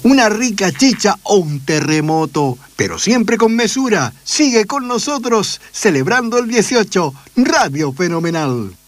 una rica chicha o un terremoto, pero siempre con mesura. Sigue con nosotros celebrando el 18, Radio Fenomenal.